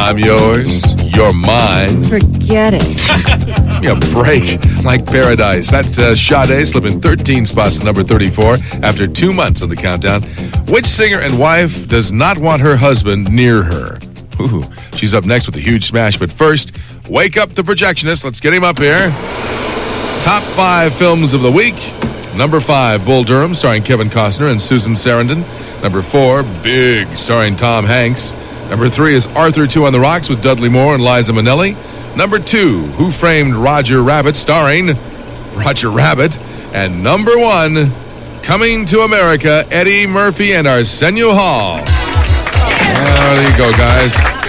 I'm yours. You're mine. Forget it. Give me a break. Like Paradise. That's Sade slipping 13 spots to number 34 after 2 months of the countdown. Which singer and wife does not want her husband near her? Ooh, she's up next with a huge smash. But first, wake up the projectionist. Let's get him up here. Top 5 films of the week. Number 5, Bull Durham, starring Kevin Costner and Susan Sarandon. Number 4, Big, starring Tom Hanks. Number 3 is Arthur 2 on the Rocks with Dudley Moore and Liza Minnelli. Number 2, Who Framed Roger Rabbit, starring Roger Rabbit. And number 1, Coming to America, Eddie Murphy and Arsenio Hall. There you go, guys.